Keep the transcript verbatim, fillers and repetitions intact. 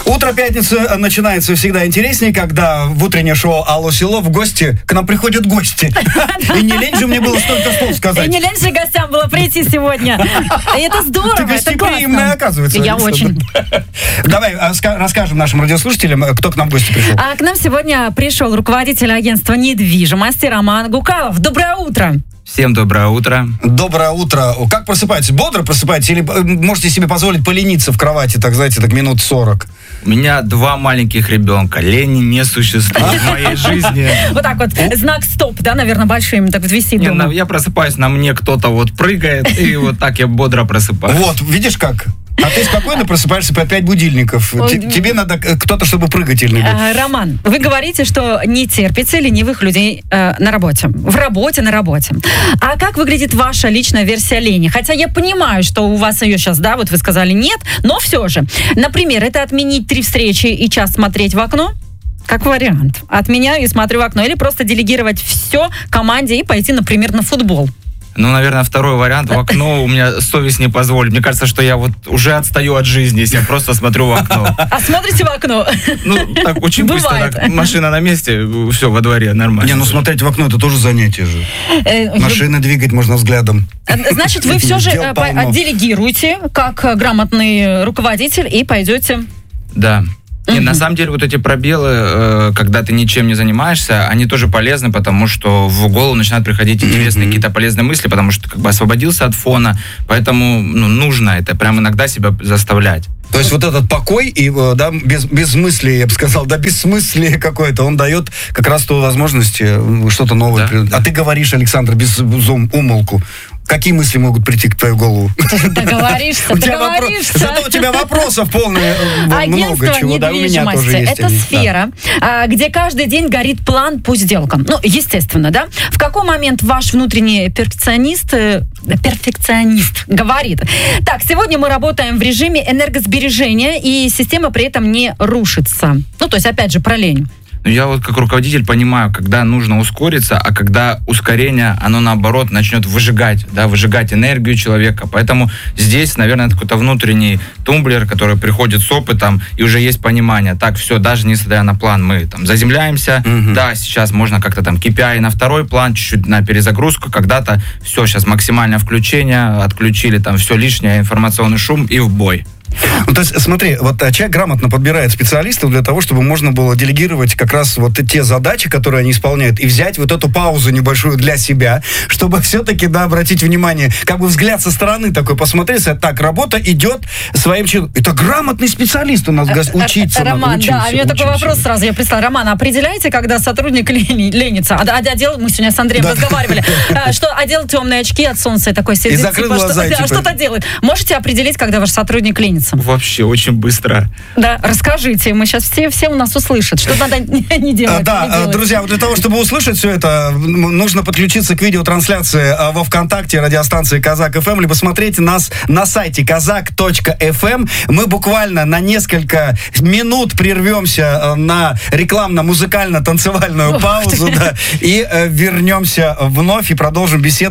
Утро пятницы начинается всегда интереснее, когда в утреннее шоу «Алло, село» в гости к нам приходят гости. И не лень же мне было столько слов сказать. И не лень же гостям было прийти сегодня. И это здорово, Ты это гостеприимная, оказывается. Я очень. Давай расскажем нашим радиослушателям, кто к нам в гости пришел. А к нам сегодня пришел руководитель агентства недвижимости Роман Гукалов. Доброе утро. Всем доброе утро. Доброе утро. Как просыпаетесь? Бодро просыпаетесь? Или можете себе позволить полениться в кровати, так, знаете, так минут сорок? У меня два маленьких ребенка. Лени не существует в моей жизни. Вот так вот. Знак стоп, да, наверное, большим так вот висит дома. Я просыпаюсь, на мне кто-то вот прыгает, и вот так я бодро просыпаюсь. Вот, видишь как? А ты спокойно просыпаешься по пять будильников. Тебе надо кто-то, чтобы прыгательный был. Роман, вы говорите, что не терпите ленивых людей э, на работе. В работе, на работе. А как выглядит ваша личная версия лени? Хотя я понимаю, что у вас ее сейчас, да, вот вы сказали нет, но все же. Например, это отменить три встречи и час смотреть в окно? Как вариант. Отменяю и смотрю в окно. Или просто делегировать все команде и пойти, например, на футбол. Ну, наверное, второй вариант. В окно у меня совесть не позволит. Мне кажется, что я вот уже отстаю от жизни, если я просто смотрю в окно. А смотрите в окно? Ну, так очень быстро. Так, машина на месте, все, во дворе, нормально. Не, ну смотреть в окно, это тоже занятие же. Машины двигать можно взглядом. Значит, вы все же делегируете как грамотный руководитель и пойдете... Да. Нет, на самом деле вот эти пробелы, когда ты ничем не занимаешься, они тоже полезны, потому что в голову начинают приходить интересные mm-hmm. какие-то полезные мысли, потому что как бы освободился от фона, поэтому ну, нужно это прям иногда себя заставлять. То есть вот этот покой и да, без, безмыслие, я бы сказал, да, бессмыслие какое-то, он дает как раз ту возможность что-то новое. Да, а да. Ты говоришь, Александр, без умолку. Какие мысли могут прийти к твоей голову? Договоришься, договоришься. Зато у тебя вопросов полное много чего. Да, у меня тоже есть. Это сфера, да. где каждый день горит план по сделкам. Ну, естественно, да? В какой момент ваш внутренний перфекционист, перфекционист говорит: так, сегодня мы работаем в режиме энергосбережения, и система при этом не рушится. Ну, то есть, опять же, про лень. Ну, я вот как руководитель понимаю, когда нужно ускориться, а когда ускорение, оно наоборот начнет выжигать, да, выжигать энергию человека. Поэтому здесь, наверное, какой-то внутренний тумблер, который приходит с опытом, и уже есть понимание. Так, все, даже несмотря на план, мы там заземляемся. Mm-hmm. Да, сейчас можно как-то там кей пи ай на второй план, чуть-чуть на перезагрузку. Когда-то все, сейчас максимальное включение, отключили там все лишнее, информационный шум и в бой. Ну, то есть, смотри, вот человек грамотно подбирает специалистов для того, чтобы можно было делегировать как раз вот те задачи, которые они исполняют, и взять вот эту паузу небольшую для себя, чтобы все-таки, да, обратить внимание, как бы взгляд со стороны такой посмотреть, так, работа идет своим чином. Это грамотный специалист у нас, учиться Роман, надо, учиться. Да, у меня такой вопрос сразу, я представила. Роман, определяете, когда сотрудник лени, ленится? А, а отдел, мы сегодня с Андреем да. разговаривали, что одел темные очки от солнца и такой сидит, и закрыл типа, глаза, что, типа... что-то делает. Можете определить, когда ваш сотрудник ленится? Вообще очень быстро. Да, расскажите, мы сейчас все, все у нас услышат, что надо не делать. Да, не делать. Друзья, для того, чтобы услышать все это, нужно подключиться к видеотрансляции во ВКонтакте радиостанции Казак эф эм, либо смотреть нас на сайте казак точка эф эм. Мы буквально на несколько минут прервемся на рекламно-музыкально-танцевальную паузу, да, и вернемся вновь и продолжим беседу.